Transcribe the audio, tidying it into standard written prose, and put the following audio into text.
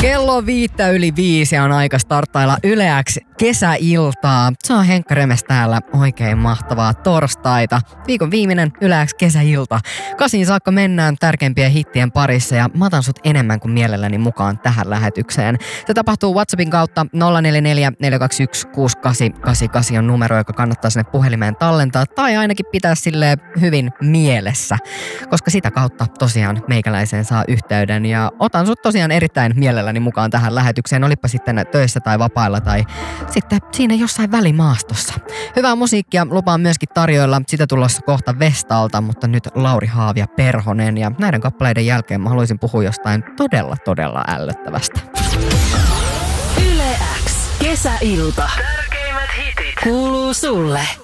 Kello 5:05 on aika starttailla Yle X kesäiltaa. Se on Henkka Remes täällä. Oikein mahtavaa torstaita. Viikon viimeinen Yle X kesäilta. 8 saakka mennään tärkeimpien hittien parissa ja mä otan sut enemmän kuin mielelläni mukaan tähän lähetykseen. Se tapahtuu WhatsAppin kautta 044 421 6888 on numero, joka kannattaa sinne puhelimeen tallentaa tai ainakin pitää silleen hyvin mielessä. Koska sitä kautta tosiaan meikäläiseen saa yhteyden ja otan sut tosiaan erittäin mielelläni mukaan tähän lähetykseen, olipa sitten töissä tai vapailla tai sitten siinä jossain välimaastossa. Hyvää musiikkia lupaan myöskin tarjoilla, sitä tulossa kohta Vestalta, mutta nyt Lauri Haavi ja Perhonen ja näiden kappaleiden jälkeen mä haluaisin puhua jostain todella ällöttävästä. Yle X kesäilta. Tärkeimmät hitit kuuluu sulle.